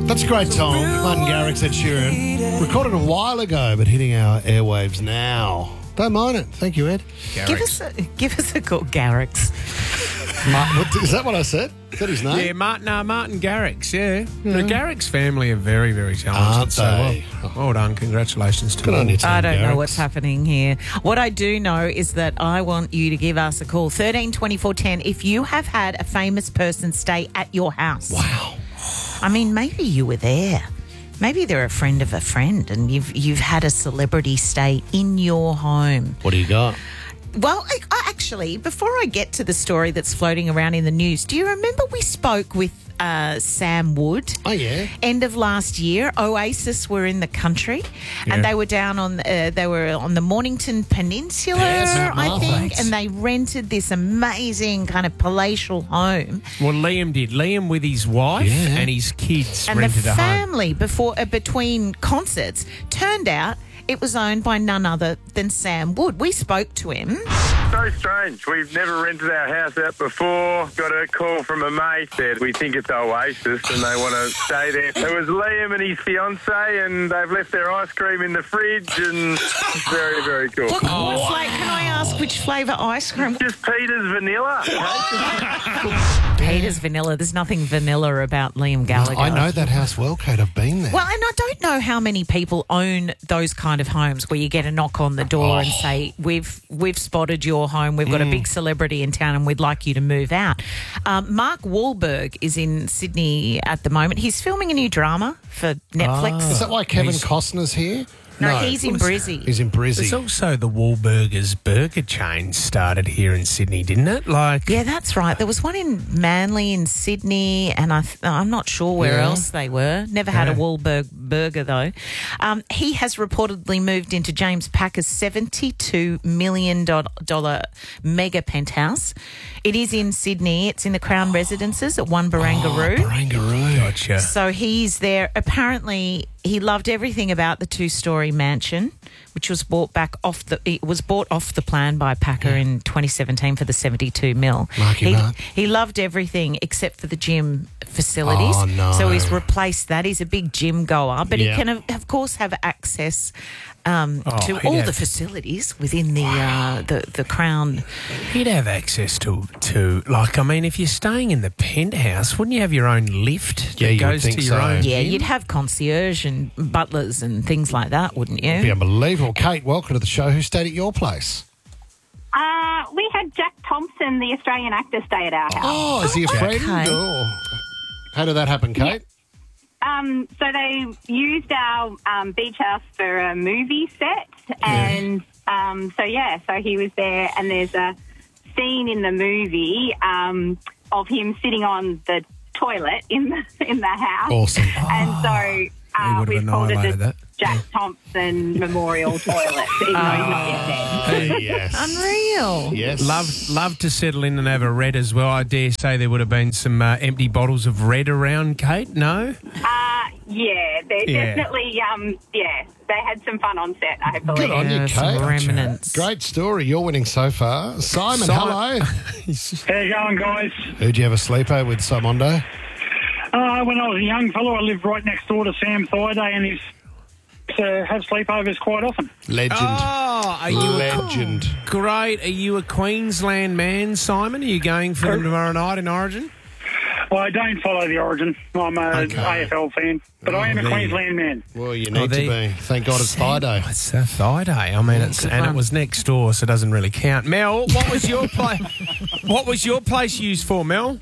That's a great song. Martin Garrix, Ed Sheeran. Recorded a while ago, but hitting our airwaves now. Don't mind it. Thank you, Ed. Give us a call, Garrix. Is that what I said? Is that his name? Yeah, Martin Garrix, yeah. The Garrix family are very, very talented. Aren't they? Well done. Congratulations to Good on them. you, Tim I don't know Garrix. what's happening here. What I do know is that I want you to give us a call, 13 24 10, if you have had a famous person stay at your house. Wow. I mean, maybe you were there. Maybe they're a friend of a friend and you've had a celebrity stay in your home. What do you got? Well, actually, before I get to the story that's floating around in the news, do you remember we spoke with Sam Wood? Oh, yeah. End of last year, Oasis were in the country, and they were down on the Mornington Peninsula, Yeah, I think, nice. and they rented this amazing kind of palatial home. Well, Liam did. Liam with his wife and his kids And the rented a home. family between concerts turned out it was owned by none other than Sam Wood. We spoke to him. So strange. We've never rented our house out before. Got a call from a mate that we think it's Oasis and they want to stay there. It was Liam and his fiancée and they've left their ice cream in the fridge and it's very, very cool. What flavour? Can I ask which flavour ice cream? Just Peter's vanilla. Peter's vanilla. There's nothing vanilla about Liam Gallagher. I know that house well, Kate. I've been there. Well, and I don't know how many people own those kind of homes where you get a knock on the door and say, we've spotted your home, we've got a big celebrity in town and we'd like you to move out. Mark Wahlberg is in Sydney at the moment. He's filming a new drama for Netflix. Is that why Kevin Costner's here? No, he's in Brizzy. He's in There's Brizzy. also the Wahlburgers burger chain started here in Sydney, didn't it? Yeah, that's right. There was one in Manly, in Sydney, and I'm not sure where else they were. Never had a Wahlberg burger, though. He has reportedly moved into James Packer's $72 million mega penthouse. It is in Sydney. It's in the Crown Residences at One Barangaroo. Barangaroo. Gotcha. So he's there. Apparently, he loved everything about the two-storey mansion, which was bought off the plan by Packer in 2017 for the 72 mil. Mark. He loved everything except for the gym facilities. Oh, no. So he's replaced that. He's a big gym goer, but Yeah. he can, of course, have access to he'd all have- the facilities within the Crown. He'd have access to if you're staying in the penthouse, wouldn't you have your own lift Yeah, that you would goes think to your so. own Yeah, gym? you'd have concierge and butlers and things like that, wouldn't you? It'd be unbelievable. Kate, welcome to the show. Who stayed at your place? We had Jack Thompson, the Australian actor, stay at our house. Oh, is he a friend? Okay. Or how did that happen, Kate? So they used our beach house for a movie set, and so he was there. And there's a scene in the movie of him sitting on the toilet in the house. Awesome. And so He would we've have called it annihilated the that. Jack Thompson Memorial Toilet, even though he's not yet dead. Yes. Unreal. Yes. Love to settle in and have a red as well. I dare say there would have been some empty bottles of red around, Kate, no? Yeah, they're definitely, they had some fun on set, I believe. Good on you, Some Kate. remnants. Great story. You're winning so far. Simon, hello. How you going, guys? Who'd you have a sleepover with, Simondo? When I was a young fellow, I lived right next door to Sam Thaiday, and he's have sleepovers quite often. Legend. Oh, are you Legend. Great. Are you a Queensland man, Simon? Are you going for them tomorrow night in Origin? Well, I don't follow the Origin. I'm a AFL fan, but I am a there you- Queensland man. Well, you need to be. Thank God it's Thai Day. It's a Thai Day. I mean, it was next door, so it doesn't really count. Mel, what was your What was your place used for, Mel?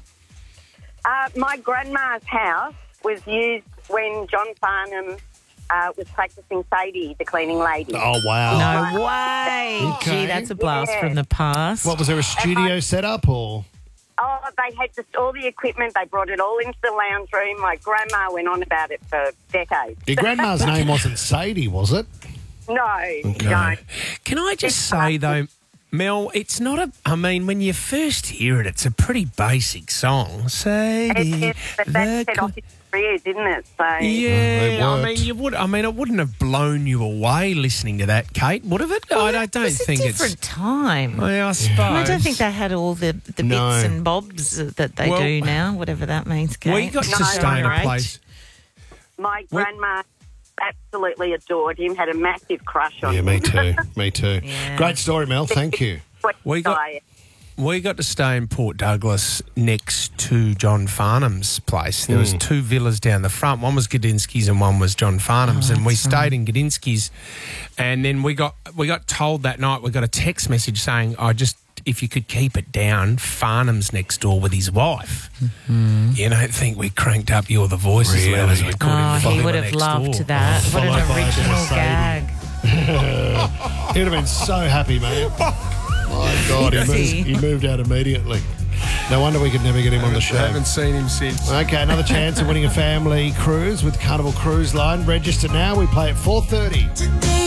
My grandma's house was used when John Farnham was practicing Sadie, the cleaning lady. Oh, wow. No way. Okay. Gee, that's a blast Yeah. from the past. What, was there a studio set up or? Oh, they had just all the equipment. They brought it all into the lounge room. My grandma went on about it for decades. Your grandma's name wasn't Sadie, was it? No, Okay. no. Can I just say, though, Mel, it's not a... I mean, when you first hear it, it's a pretty basic song. Sadie, But that set off his career, didn't it? So They Yeah, worked. it wouldn't have blown you away listening to that, Kate, would have it? I don't It's think a different time. Well, I suppose. I don't think they had all the bits No. and bobs that they Well- do now, whatever that means. Kate. We got to No, stay in a Right. place. My grandma absolutely adored him, had a massive crush on Yeah, him. me too. Me too. Yeah. Great story, Mel. Thank you. We got to stay in Port Douglas next to John Farnham's place. There was 2 villas down the front. One was Gudinski's and one was John Farnham's. And we stayed in Gudinski's. And then we got told that night, we got a text message saying, if you could keep it down, Farnham's next door with his wife. You don't think we cranked up You're the Voice as loud as we could. He would have loved that. What an Followed by original Mercedes. gag. He'd have been so happy, mate. My God, he moved out immediately. No wonder we could never get him on the show. I haven't seen him since. Okay, another chance of winning a family cruise with Carnival Cruise Line. Register now. We play at 4:30.